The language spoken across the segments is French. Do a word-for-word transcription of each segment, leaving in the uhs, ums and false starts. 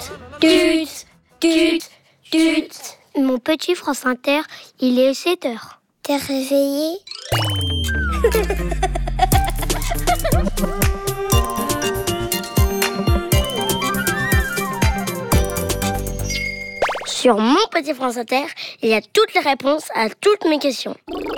tut, tut, tut. Mon petit France Inter, il est sept heures. T'es réveillé? Sur mon petit France Inter, il y a toutes les réponses à toutes mes questions.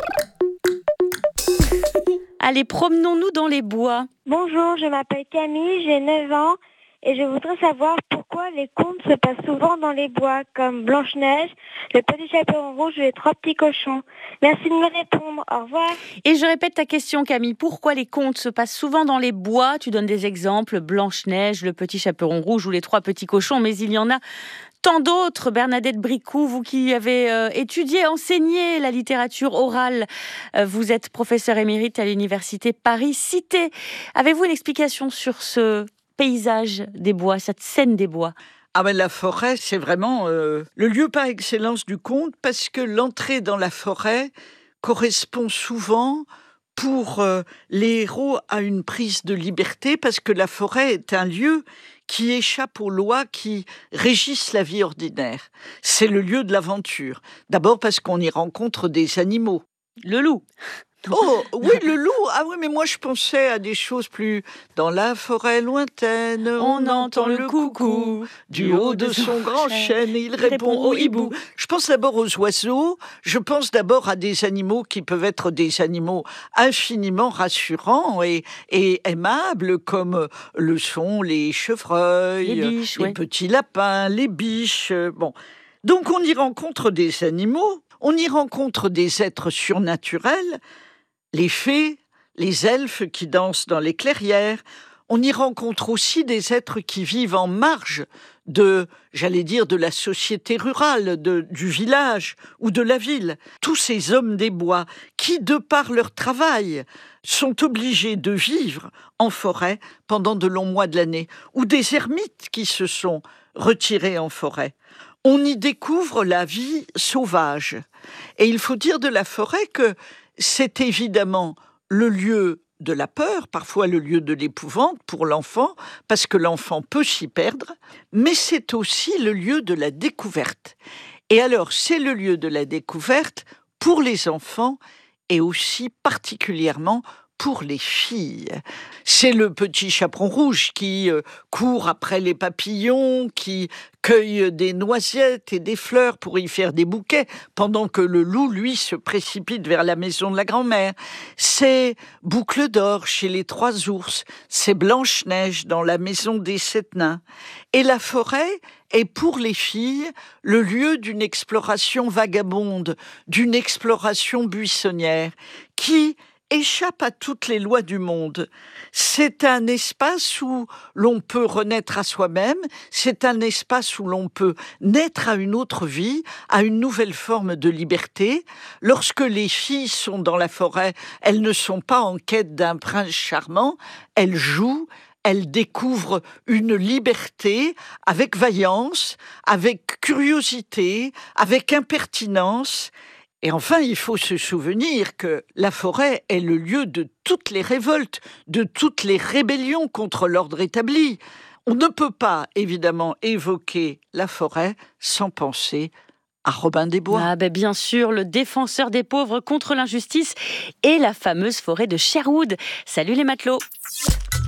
Allez, promenons-nous dans les bois. Bonjour, je m'appelle Camille, j'ai neuf ans et je voudrais savoir pourquoi les contes se passent souvent dans les bois, comme Blanche-Neige, le petit chaperon rouge et les trois petits cochons. Merci de me répondre, au revoir. Et je répète ta question, Camille. Pourquoi les contes se passent souvent dans les bois? Tu donnes des exemples, Blanche-Neige, le petit chaperon rouge ou les trois petits cochons, mais il y en a tant d'autres. Bernadette Bricou, vous qui avez euh, étudié, enseigné la littérature orale, euh, vous êtes professeure émérite à l'université Paris-Cité. Avez-vous une explication sur ce paysage des bois, cette scène des bois? Ah ben la forêt, c'est vraiment euh, le lieu par excellence du conte, parce que l'entrée dans la forêt correspond souvent pour euh, les héros à une prise de liberté, parce que la forêt est un lieu qui échappe aux lois qui régissent la vie ordinaire. C'est le lieu de l'aventure. D'abord parce qu'on y rencontre des animaux. Le loup. Oh, oui, le loup. Ah oui, mais moi, je pensais à des choses plus... Dans la forêt lointaine, on, on entend le coucou. Du haut de son grand chêne, il répond au hibou. Je pense d'abord aux oiseaux. Je pense d'abord à des animaux qui peuvent être des animaux infiniment rassurants et, et aimables, comme le sont les chevreuils, les, biches, les ouais. petits lapins, les biches. Bon. Donc, on y rencontre des animaux, on y rencontre des êtres surnaturels, les fées, les elfes qui dansent dans les clairières. On y rencontre aussi des êtres qui vivent en marge de, j'allais dire, de la société rurale, de, du village ou de la ville. Tous ces hommes des bois qui, de par leur travail, sont obligés de vivre en forêt pendant de longs mois de l'année, ou des ermites qui se sont retirés en forêt. On y découvre la vie sauvage. Et il faut dire de la forêt que c'est évidemment le lieu de la peur, parfois le lieu de l'épouvante pour l'enfant, parce que l'enfant peut s'y perdre, mais c'est aussi le lieu de la découverte. Et alors, c'est le lieu de la découverte pour les enfants et aussi particulièrement pour les filles. C'est le petit chaperon rouge qui euh, court après les papillons, qui cueille des noisettes et des fleurs pour y faire des bouquets, pendant que le loup, lui, se précipite vers la maison de la grand-mère. C'est Boucle d'or chez les trois ours, c'est Blanche-Neige dans la maison des sept nains. Et la forêt est pour les filles le lieu d'une exploration vagabonde, d'une exploration buissonnière, qui échappe à toutes les lois du monde. C'est un espace où l'on peut renaître à soi-même, c'est un espace où l'on peut naître à une autre vie, à une nouvelle forme de liberté. Lorsque les filles sont dans la forêt, elles ne sont pas en quête d'un prince charmant, elles jouent, elles découvrent une liberté avec vaillance, avec curiosité, avec impertinence. Et enfin, il faut se souvenir que la forêt est le lieu de toutes les révoltes, de toutes les rébellions contre l'ordre établi. On ne peut pas, évidemment, évoquer la forêt sans penser à Robin des Bois. Ah ben bien sûr, le défenseur des pauvres contre l'injustice et la fameuse forêt de Sherwood. Salut les matelots.